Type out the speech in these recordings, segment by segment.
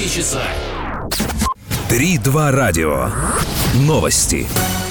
часа. 3-2 радио. Новости.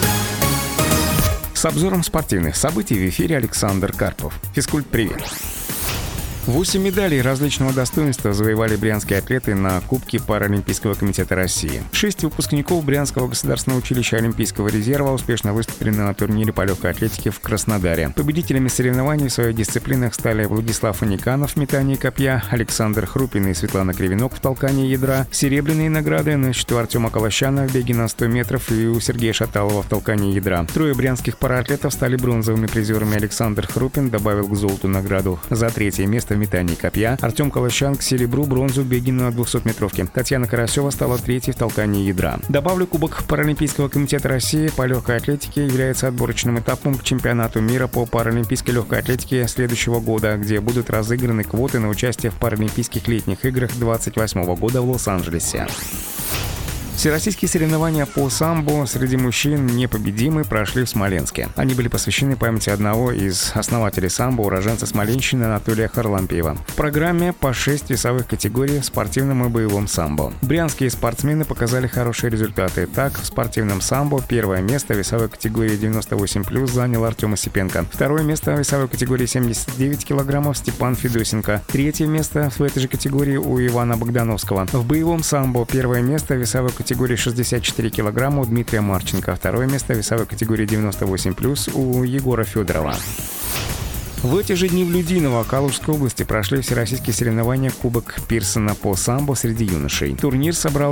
С обзором спортивных событий в эфире Александр Карпов. Физкульт-привет. 8 медалей различного достоинства завоевали брянские атлеты на Кубке Паралимпийского комитета России. 6 выпускников Брянского государственного училища Олимпийского резерва успешно выступили на турнире по легкой атлетике в Краснодаре. Победителями соревнований в своих дисциплинах стали Владислав Аниканов в метании копья, Александр Хрупин и Светлана Кривенок в толкании ядра. Серебряные награды на счету Артема Колощана в беге на 100 метров и у Сергея Шаталова в толкании ядра. 3 брянских параатлетов стали бронзовыми призерами. Александр Хрупин добавил к золоту награду за 3-е место в метании копья, Артем Колощан к серебру, бронзу в беге на 200-метровке. Татьяна Карасева стала 3-й в толкании ядра. Добавлю, Кубок Паралимпийского комитета России по легкой атлетике является отборочным этапом к чемпионату мира по паралимпийской легкой атлетике следующего года, где будут разыграны квоты на участие в Паралимпийских летних играх 2028 года в Лос-Анджелесе. Всероссийские соревнования по самбо среди мужчин непобедимы прошли в Смоленске. Они были посвящены памяти одного из основателей самбо, уроженца Смоленщины Анатолия Харлампиева. В программе по 6 весовых категорий в спортивном и боевом самбо. Брянские спортсмены показали хорошие результаты. Так, в спортивном самбо 1-е место в весовой категории 98+, занял Артем Осипенко. 2-е место в весовой категории 79 килограммов Степан Федосенко. 3-е место в этой же категории у Ивана Богдановского. В боевом самбо 1-е место в весовой категории 64 килограмма у Дмитрия Марченко. 2-е место в весовой категории 98+, у Егора Федорова. В эти же дни в Людиново, Калужской области, прошли всероссийские соревнования Кубок Пирсона по самбо среди юношей. Турнир собрал